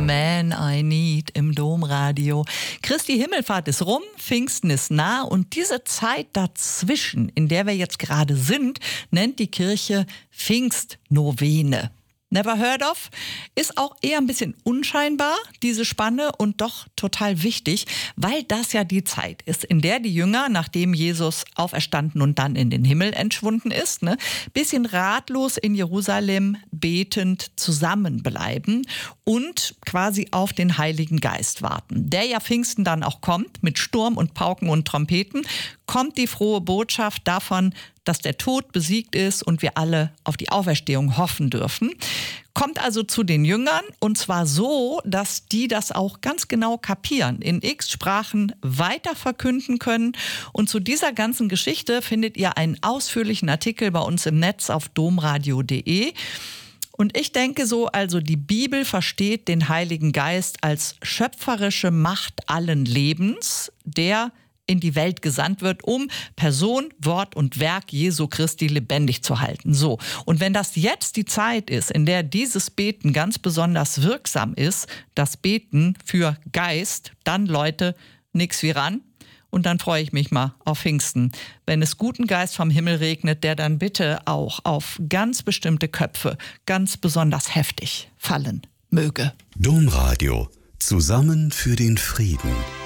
Man I Need im Domradio. Christi Himmelfahrt ist rum, Pfingsten ist nah und diese Zeit dazwischen, in der wir jetzt gerade sind, nennt die Kirche Pfingstnovene. Never heard of? Ist auch eher ein bisschen unscheinbar, diese Spanne, und doch total wichtig, weil das ja die Zeit ist, in der die Jünger, nachdem Jesus auferstanden und dann in den Himmel entschwunden ist, bisschen ratlos in Jerusalem betend zusammenbleiben und quasi auf den Heiligen Geist warten. Der ja Pfingsten dann auch kommt, mit Sturm und Pauken und Trompeten, kommt die frohe Botschaft davon, dass der Tod besiegt ist und wir alle auf die Auferstehung hoffen dürfen. Kommt also zu den Jüngern, und zwar so, dass die das auch ganz genau kapieren, in x Sprachen weiter verkünden können. Und zu dieser ganzen Geschichte findet ihr einen ausführlichen Artikel bei uns im Netz auf domradio.de. Und ich denke so, also die Bibel versteht den Heiligen Geist als schöpferische Macht allen Lebens, der in die Welt gesandt wird, um Person, Wort und Werk Jesu Christi lebendig zu halten. So. Und wenn das jetzt die Zeit ist, in der dieses Beten ganz besonders wirksam ist, das Beten für Geist, dann Leute, nix wie ran. Und dann freue ich mich mal auf Pfingsten, wenn es guten Geist vom Himmel regnet, der dann bitte auch auf ganz bestimmte Köpfe ganz besonders heftig fallen möge. Domradio. Zusammen für den Frieden.